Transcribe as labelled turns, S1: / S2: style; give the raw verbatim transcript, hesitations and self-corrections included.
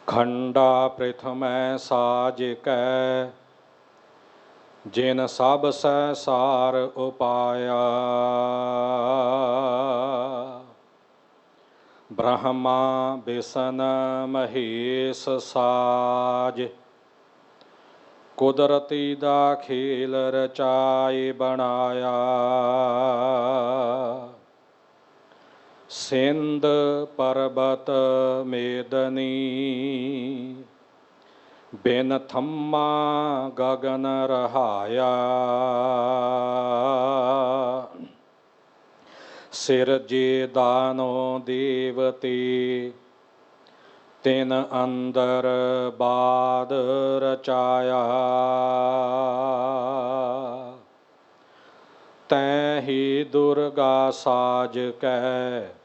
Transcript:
S1: खंडा प्रथमै साज कै जिन सब सै सार उपाया। ब्रह्मा बिसन महेश साज कुदरती दा खेल रचाए बनाया। सिंध पर्वत मेदनी बिन थम्मा गगन रहाया। सिरजे दानो देवते तिन अंदर बाद रचाया। तैं ही दुर्गा साज कै